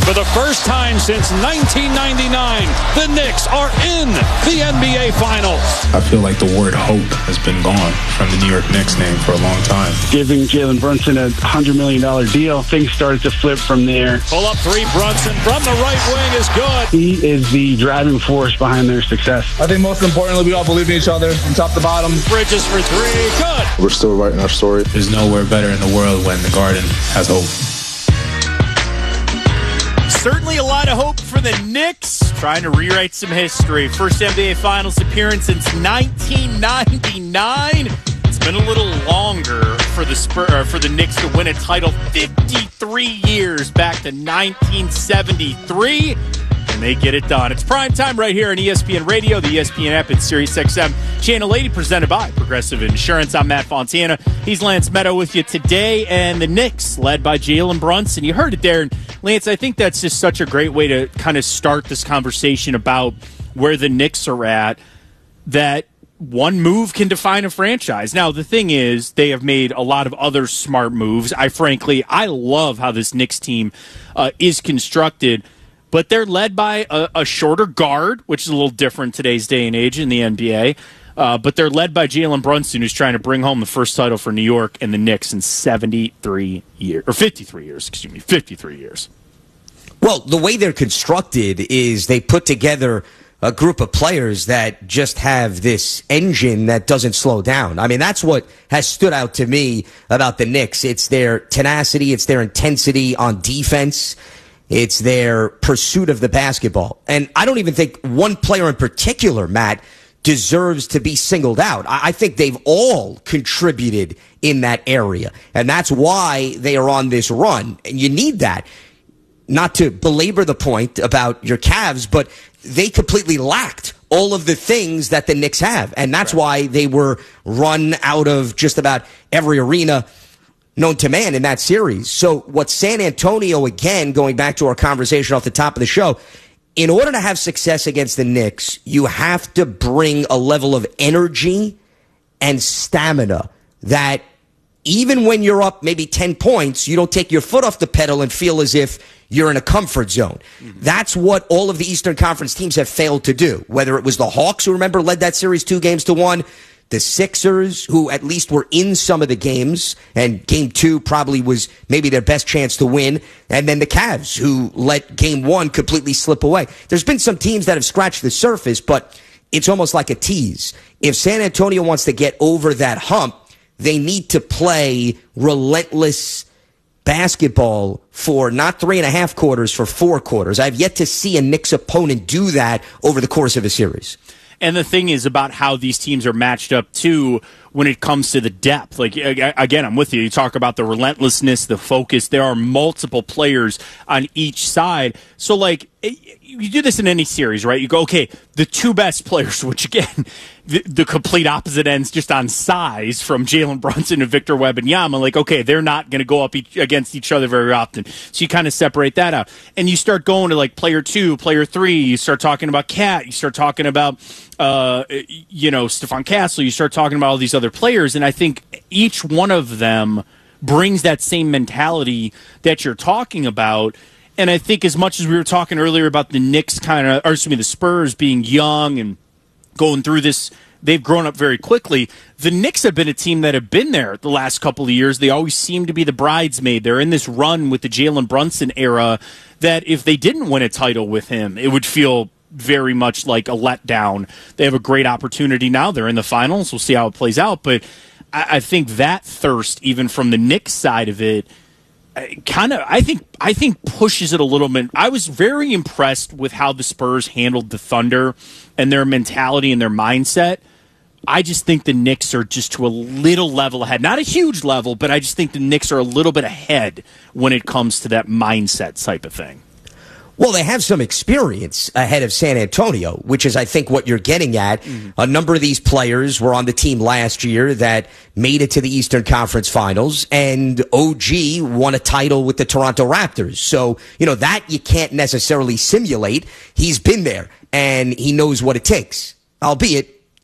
For the first time since 1999, the Knicks are in the NBA Finals. I feel like the word hope has been gone from the New York Knicks name for a long time. Giving Jalen Brunson a $100 million deal, things started to flip from there. Pull up three, Brunson from the right wing is good. He is the driving force behind their success. I think most importantly, we all believe in each other from top to bottom. Bridges for three, good. We're still writing our story. There's nowhere better in the world when the Garden has hope. Certainly a lot of hope for the Knicks, trying to rewrite some history. First NBA Finals appearance since 1999. It's been a little longer for the Knicks to win a title. 53 years back to 1973. And they get it done. It's prime time right here on ESPN Radio, the ESPN app, and SiriusXM. Channel 80 presented by Progressive Insurance. I'm Matt Fontana. He's Lance Meadow with you today. And the Knicks, led by Jalen Brunson. You heard it there. And Lance, I think that's just such a great way to kind of start this conversation about where the Knicks are at, that one move can define a franchise. Now, the thing is, they have made a lot of other smart moves. I love how this Knicks team is constructed. But they're led by a shorter guard, which is a little different today's day and age in the NBA. But they're led by Jalen Brunson, who's trying to bring home the first title for New York and the Knicks in 53 years. Well, the way they're constructed is they put together a group of players that just have this engine that doesn't slow down. I mean, that's what has stood out to me about the Knicks. It's their tenacity, it's their intensity on defense. It's their pursuit of the basketball. And I don't even think one player in particular, Matt, deserves to be singled out. I think they've all contributed in that area. And that's why they are on this run. And you need that. Not to belabor the point about your Cavs, but they completely lacked all of the things that the Knicks have. And that's why they were run out of just about every arena known to man in that series. So what San Antonio, again, going back to our conversation off the top of the show, in order to have success against the Knicks, you have to bring a level of energy and stamina that even when you're up maybe 10 points, you don't take your foot off the pedal and feel as if you're in a comfort zone. Mm-hmm. That's what all of the Eastern Conference teams have failed to do. Whether it was the Hawks, who remember led that series 2-1, the Sixers, who at least were in some of the games, and Game 2 probably was maybe their best chance to win, and then the Cavs, who let Game 1 completely slip away. There's been some teams that have scratched the surface, but it's almost like a tease. If San Antonio wants to get over that hump, they need to play relentless basketball for not 3.5 quarters, for 4 quarters. I've yet to see a Knicks opponent do that over the course of a series. And the thing is about how these teams are matched up, too, when it comes to the depth. Like, again, I'm with you. You talk about the relentlessness, the focus. There are multiple players on each side. So, like, you do this in any series, right? You go, okay, the two best players, which, again, the complete opposite ends just on size from Jalen Brunson and Victor Wembanyama. Like, okay, they're not going to go up against each other very often. So you kind of separate that out. And you start going to, like, player 2, player 3. You start talking about Cat. You start talking about, Stephon Castle. You start talking about all these other players. And I think each one of them brings that same mentality that you're talking about. And I think as much as we were talking earlier about the Knicks the Spurs being young and going through this, they've grown up very quickly. The Knicks have been a team that have been there the last couple of years. They always seem to be the bridesmaid. They're in this run with the Jalen Brunson era that if they didn't win a title with him, it would feel very much like a letdown. They have a great opportunity now. They're in the finals. We'll see how it plays out. But I think that thirst, even from the Knicks side of it, I think pushes it a little bit. I was very impressed with how the Spurs handled the Thunder and their mentality and their mindset. I just think the Knicks are just to a little level ahead. Not a huge level, but I just think the Knicks are a little bit ahead when it comes to that mindset type of thing. Well, they have some experience ahead of San Antonio, which is, I think, what you're getting at. Mm-hmm. A number of these players were on the team last year that made it to the Eastern Conference Finals, and OG won a title with the Toronto Raptors. So, that you can't necessarily simulate. He's been there, and he knows what it takes, albeit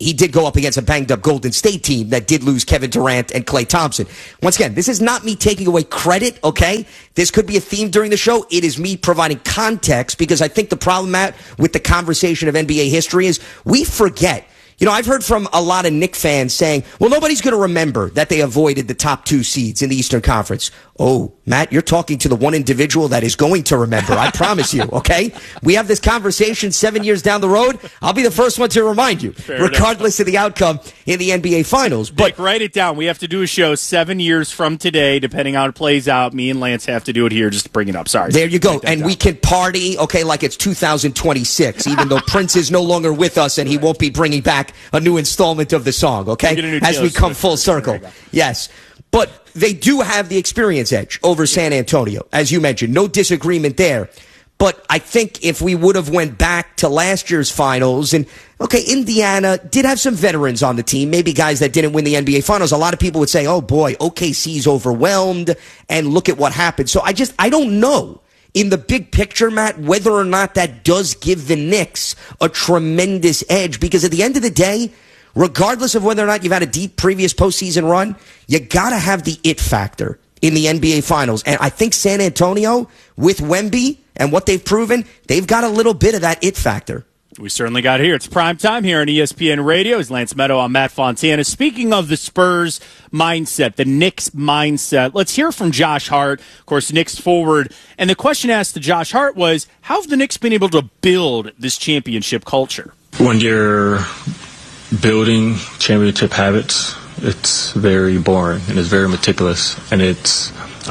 he did go up against a banged-up Golden State team that did lose Kevin Durant and Klay Thompson. Once again, this is not me taking away credit, okay? This could be a theme during the show. It is me providing context, because I think the problem, Matt, with the conversation of NBA history is we forget. You know, I've heard from a lot of Knicks fans saying, well, nobody's going to remember that they avoided the top 2 seeds in the Eastern Conference. Oh, Matt, you're talking to the one individual that is going to remember. I promise you, okay? We have this conversation 7 years down the road. I'll be the first one to remind you, regardless of the outcome in the NBA Finals. But Nick, write it down. We have to do a show 7 years from today, depending on how it plays out. Me and Lance have to do it here just to bring it up. Sorry. There you go. And we can party, okay, like it's 2026, even though Prince is no longer with us and he won't be bringing back a new installment of the song, okay? As we come full circle. Yes. But they do have the experience edge over San Antonio, as you mentioned. No disagreement there. But I think if we would have went back to last year's finals, and, okay, Indiana did have some veterans on the team, maybe guys that didn't win the NBA Finals. A lot of people would say, oh, boy, OKC's overwhelmed, and look at what happened. So I don't know, in the big picture, Matt, whether or not that does give the Knicks a tremendous edge, because at the end of the day, regardless of whether or not you've had a deep previous postseason run, you got to have the it factor in the NBA Finals. And I think San Antonio, with Wemby and what they've proven, they've got a little bit of that it factor. We certainly got it here. It's prime time here on ESPN Radio. It's Lance Meadow. I'm Matt Fontana. Speaking of the Spurs mindset, the Knicks mindset, let's hear from Josh Hart, of course, Knicks forward. And the question asked to Josh Hart was, how have the Knicks been able to build this championship culture? When you're building championship habits, it's very boring and it's very meticulous, and it's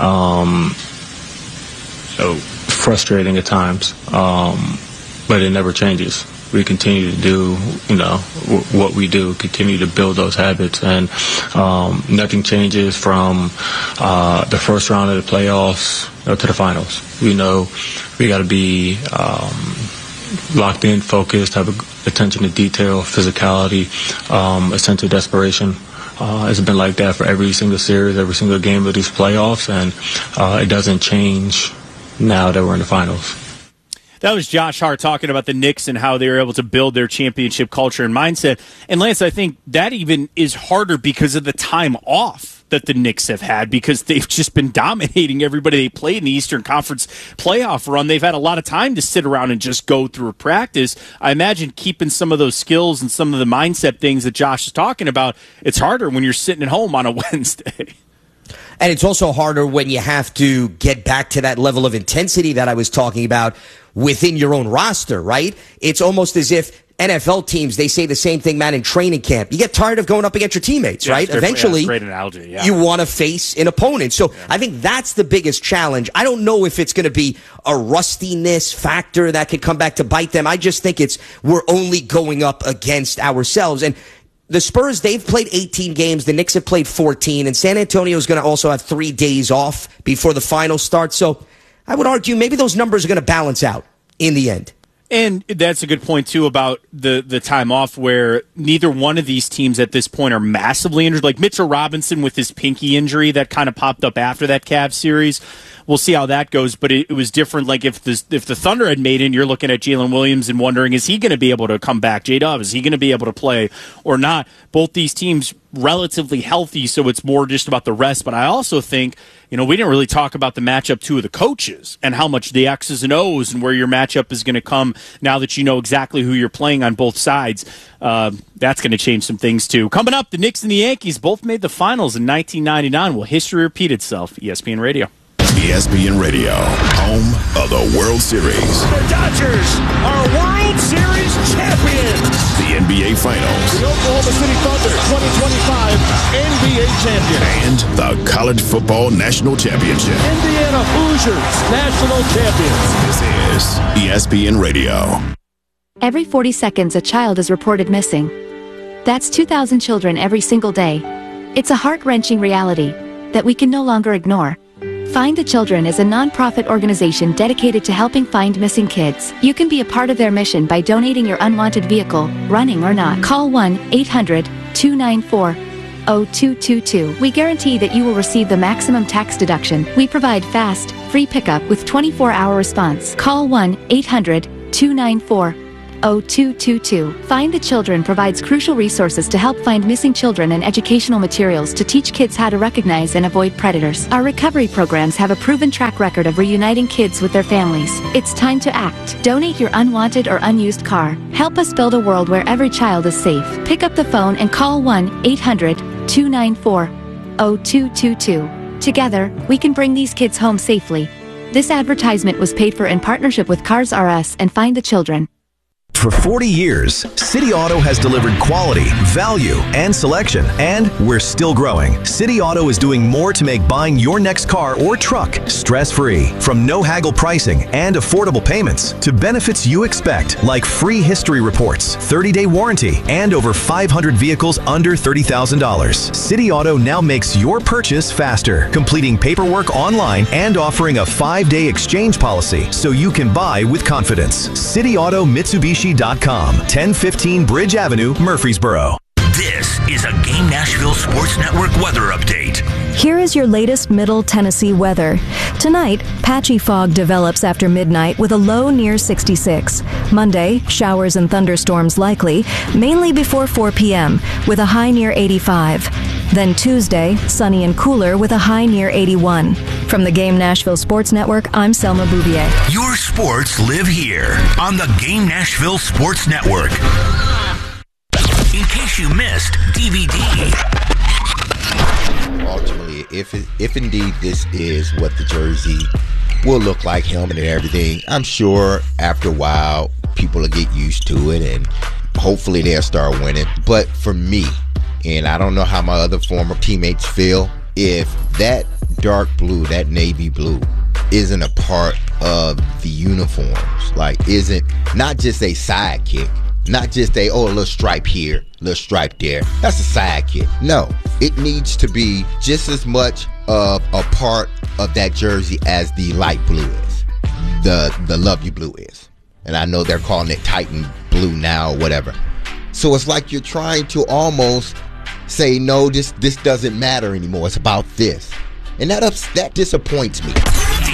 frustrating at times, but it never changes. We continue to do, what we do, continue to build those habits, and nothing changes from the first round of the playoffs to the finals. We know we got to be locked in, focused, have attention to detail, physicality, a sense of desperation. It's been like that for every single series, every single game of these playoffs, and it doesn't change now that we're in the finals. That was Josh Hart talking about the Knicks and how they were able to build their championship culture and mindset. And Lance, I think that even is harder because of the time off that the Knicks have had, because they've just been dominating everybody they played in the Eastern Conference playoff run. They've had a lot of time to sit around and just go through practice. I imagine keeping some of those skills and some of the mindset things that Josh is talking about, it's harder when you're sitting at home on a Wednesday. And it's also harder when you have to get back to that level of intensity that I was talking about within your own roster, right? It's almost as if NFL teams, they say the same thing, man, in training camp. You get tired of going up against your teammates, right? Eventually, great analogy, yeah. You want to face an opponent. So I think that's the biggest challenge. I don't know if it's going to be a rustiness factor that could come back to bite them. I just think we're only going up against ourselves. And the Spurs, they've played 18 games. The Knicks have played 14. And San Antonio is going to also have 3 days off before the finals start. So I would argue maybe those numbers are going to balance out in the end. And that's a good point, too, about the time off, where neither one of these teams at this point are massively injured. Like Mitchell Robinson with his pinky injury that kind of popped up after that Cavs series. We'll see how that goes, but it was different. Like if the Thunder had made it, you're looking at Jalen Williams and wondering, is he going to be able to come back? J-Dub, is he going to be able to play or not? Both these teams relatively healthy, so it's more just about the rest. But I also think, we didn't really talk about the matchup, too, of the coaches and how much the X's and O's and where your matchup is going to come now that you know exactly who you're playing on both sides. That's going to change some things, too. Coming up, the Knicks and the Yankees both made the finals in 1999. Will history repeat itself? ESPN Radio. ESPN Radio, home of the World Series. The Dodgers are World Series champions. The NBA Finals. The Oklahoma City Thunder 2025 NBA champion. And the College Football National Championship. Indiana Hoosiers national champions. This is ESPN Radio. Every 40 seconds, a child is reported missing. That's 2,000 children every single day. It's a heart-wrenching reality that we can no longer ignore. Find the Children is a non-profit organization dedicated to helping find missing kids. You can be a part of their mission by donating your unwanted vehicle, running or not. Call 1-800-294-0222. We guarantee that you will receive the maximum tax deduction. We provide fast, free pickup with 24-hour response. Call 1-800-294-0222. 0222. Find the Children provides crucial resources to help find missing children and educational materials to teach kids how to recognize and avoid predators. Our recovery programs have a proven track record of reuniting kids with their families. It's time to act. Donate your unwanted or unused car. Help us build a world where every child is safe. Pick up the phone and call 1-800-294-0222. Together, we can bring these kids home safely. This advertisement was paid for in partnership with Cars R Us and Find the Children. For 40 years, City Auto has delivered quality, value, and selection, and we're still growing. City Auto is doing more to make buying your next car or truck stress-free. From no haggle pricing and affordable payments to benefits you expect, like free history reports, 30-day warranty, and over 500 vehicles under $30,000. City Auto now makes your purchase faster, completing paperwork online and offering a 5-day exchange policy so you can buy with confidence. City Auto Mitsubishi.com, 1015 Bridge Avenue, Murfreesboro. This is a Game Nashville Sports Network weather update. Here is your latest Middle Tennessee weather. Tonight, patchy fog develops after midnight with a low near 66. Monday, showers and thunderstorms likely, mainly before 4 p.m., with a high near 85. Then Tuesday, sunny and cooler with a high near 81. From the Game Nashville Sports Network, I'm Selma Bouvier. Your sports live here on the Game Nashville Sports Network. In case you missed DVD. Ultimately, if indeed this is what the jersey will look like, helmet and everything, I'm sure after a while people will get used to it and hopefully they'll start winning. But for me, and I don't know how my other former teammates feel, if that dark blue, that navy blue, isn't a part of the uniforms, like isn't not just a sidekick, not just a little stripe here, little stripe there, that's a sidekick. No, it needs to be just as much of a part of that jersey as the light blue is, the lovely blue is. And I know they're calling it Titan blue now or whatever. So it's like you're trying to almost say, no, this doesn't matter anymore. It's about this. And that disappoints me.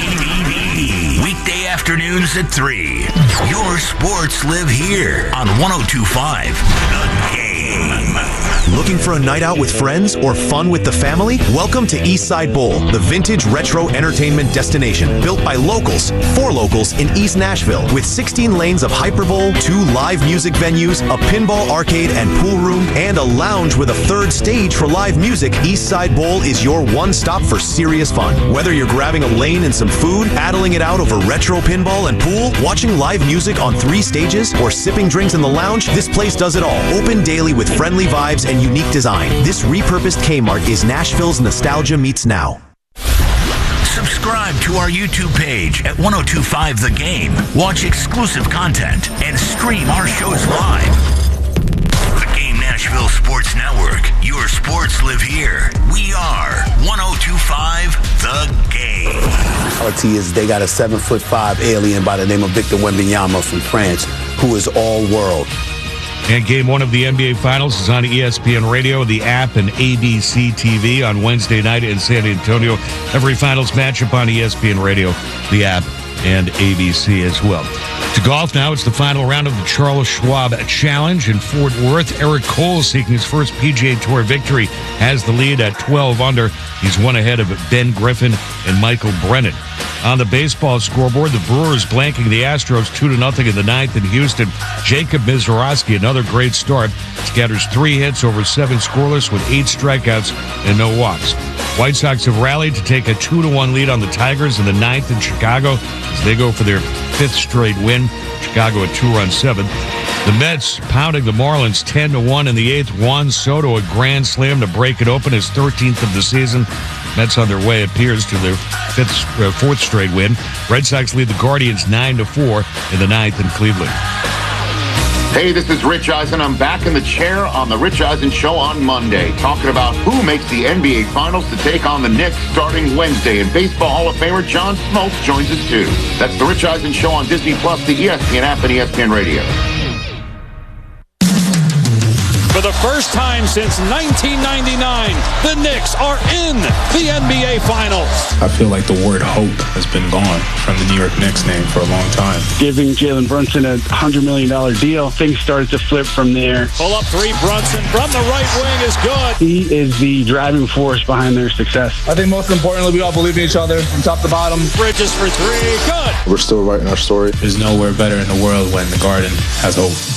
Weekday afternoons at 3. Your sports live here on 102.5 The Game. Looking for a night out with friends or fun with the family? Welcome to Eastside Bowl, the vintage retro entertainment destination built by locals for locals in East Nashville, with 16 lanes of hyperbowl, 2 live music venues, a pinball arcade and pool room, and a lounge with a 3rd stage for live music. Eastside Bowl is your one stop for serious fun. Whether you're grabbing a lane and some food, battling it out over retro pinball and pool, watching live music on 3 stages, or sipping drinks in the lounge, this place does it all. Open daily with friendly vibes and unique design. This repurposed Kmart is Nashville's nostalgia meets now. Subscribe to our YouTube page at 102.5 The Game. Watch exclusive content and stream our shows live. The Game Nashville Sports Network. Your sports live here. We are 102.5 The Game. Reality is they got a 7'5" alien by the name of Victor Wembanyama from France, who is all world. And Game 1 of the NBA Finals is on ESPN Radio, the app, and ABC TV on Wednesday night in San Antonio. Every Finals matchup on ESPN Radio, the app, and ABC as well. To golf now, it's the final round of the Charles Schwab Challenge in Fort Worth. Eric Cole, seeking his first PGA Tour victory, has the lead at 12 under. He's one ahead of Ben Griffin and Michael Brennan. On the baseball scoreboard, the Brewers blanking the Astros 2-0 in the 9th in Houston. Jacob Mizrahi, another great start, scatters 3 hits over 7 scoreless with 8 strikeouts and no walks. White Sox have rallied to take a 2-1 lead on the Tigers in the 9th in Chicago as they go for their 5th straight win. Chicago a 2-run 7th. The Mets pounding the Marlins 10-1 in the 8th. Juan Soto a grand slam to break it open, his 13th of the season. Mets on their way, it appears, to their 4th straight win. Red Sox lead the Guardians 9-4 in the 9th in Cleveland. Hey, this is Rich Eisen. I'm back in the chair on the Rich Eisen Show on Monday, talking about who makes the NBA Finals to take on the Knicks starting Wednesday. And Baseball Hall of Famer John Smoltz joins us too. That's the Rich Eisen Show on Disney+, the ESPN app, and ESPN Radio. For the first time since 1999, the Knicks are in the NBA Finals. I feel like the word hope has been gone from the New York Knicks name for a long time. Giving Jalen Brunson a $100 million deal, things started to flip from there. Pull up three, Brunson from the right wing is good. He is the driving force behind their success. I think most importantly, we all believe in each other from top to bottom. Bridges for three, good. We're still writing our story. There's nowhere better in the world when the Garden has hope.